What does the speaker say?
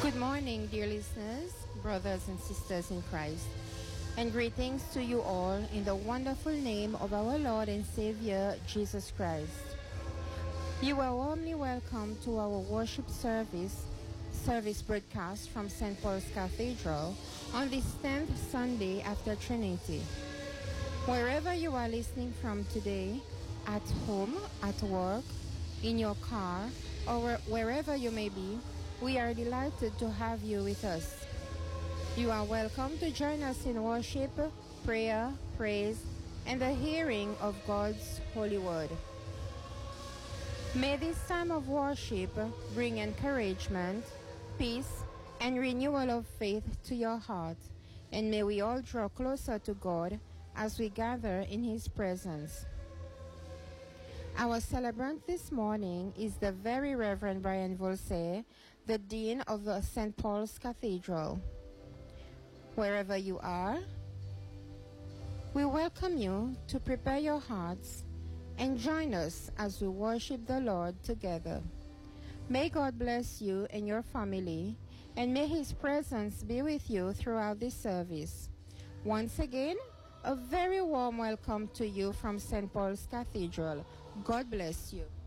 Good morning, dear listeners, brothers and sisters in Christ, and greetings to you all in the wonderful name of our Lord and Savior, Jesus Christ. You are warmly welcome to our worship service broadcast from St. Paul's Cathedral on this 10th Sunday after Trinity. Wherever you are listening from today, at home, at work, in your car, or wherever you may be, we are delighted to have you with us. You are welcome to join us in worship, prayer, praise, and the hearing of God's holy word. May this time of worship bring encouragement, peace, and renewal of faith to your heart, and may we all draw closer to God as we gather in His presence. Our celebrant this morning is the Very Reverend Brian Volsey, the Dean of the St. Paul's Cathedral. Wherever you are, we welcome you to prepare your hearts and join us as we worship the Lord together. May God bless you and your family, and may His presence be with you throughout this service. Once again, a very warm welcome to you from St. Paul's Cathedral. God bless you.